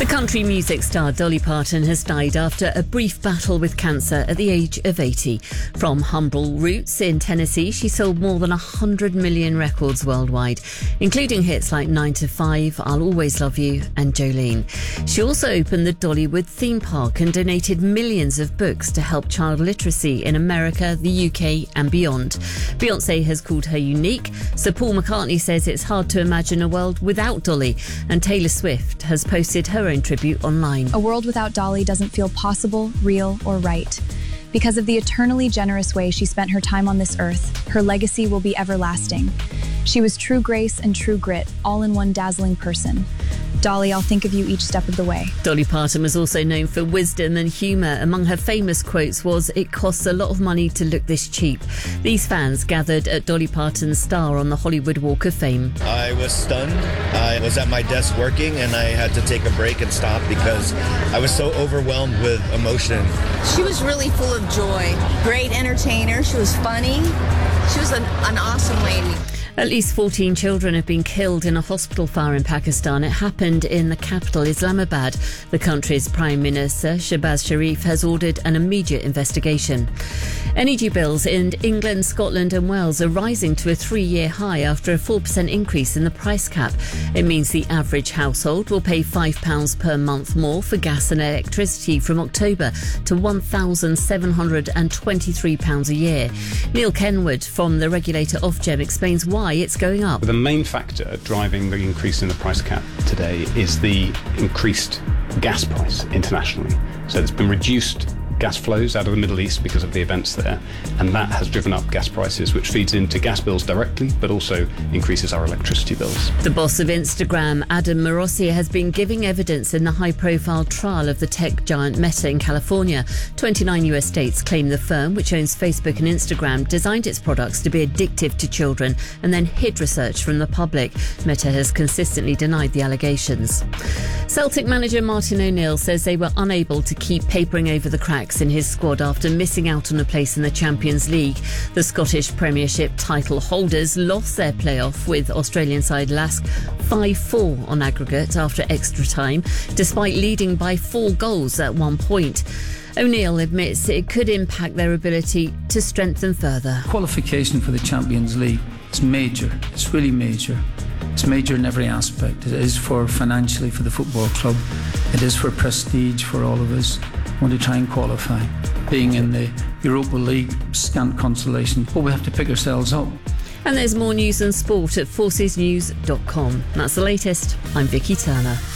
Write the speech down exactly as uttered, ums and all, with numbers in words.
The country music star Dolly Parton has died after a brief battle with cancer at the age of eighty. From humble roots in Tennessee, she sold more than one hundred million records worldwide, including hits like nine to five, I'll Always Love You and Jolene. She also opened the Dollywood theme park and donated millions of books to help child literacy in America, the U K and beyond. Beyoncé has called her unique. Sir Paul McCartney says it's hard to imagine a world without Dolly, and Taylor Swift has posted her own tribute online. A world without Dolly doesn't feel possible, real, or right. Because of the eternally generous way she spent her time on this earth, her legacy will be everlasting. She was true grace and true grit, all in one dazzling person. Dolly, I'll think of you each step of the way. Dolly Parton was also known for wisdom and humour. Among her famous quotes was, "It costs a lot of money to look this cheap." These fans gathered at Dolly Parton's star on the Hollywood Walk of Fame. I was stunned. I was at my desk working and I had to take a break and stop because I was so overwhelmed with emotion. She was really full of joy. Great entertainer. She was funny. She was an, an awesome lady. At least fourteen children have been killed in a hospital fire in Pakistan. It happened in the capital, Islamabad. The country's Prime Minister, Shehbaz Sharif, has ordered an immediate investigation. Energy bills in England, Scotland and Wales are rising to a three-year high after a four percent increase in the price cap. It means the average household will pay five pounds per month more for gas and electricity from October to one thousand seven hundred twenty-three pounds a year. Neil Kenwood from the regulator Ofgem explains why it's going up. The main factor driving the increase in the price cap today is the increased gas price internationally. So there's been reduced gas flows out of the Middle East because of the events there, and that has driven up gas prices, which feeds into gas bills directly, but also increases our electricity bills. The boss of Instagram, Adam Morossi, has been giving evidence in the high-profile trial of the tech giant Meta in California. twenty-nine U S states claim the firm, which owns Facebook and Instagram, designed its products to be addictive to children and then hid research from the public. Meta has consistently denied the allegations. Celtic manager Martin O'Neill says they were unable to keep papering over the cracks in his squad after missing out on a place in the Champions League. The Scottish Premiership title holders lost their playoff with Australian side Lask five four on aggregate after extra time, despite leading by four goals at one point. O'Neill admits it could impact their ability to strengthen further. Qualification for the Champions League is major. It's really major. It's major in every aspect. It is for financially for the football club. It is for prestige for all of us. We want to try and qualify. Being in the Europa League, scant consolation, but we have to pick ourselves up. And there's more news and sport at forces news dot com. That's the latest. I'm Vicky Turner.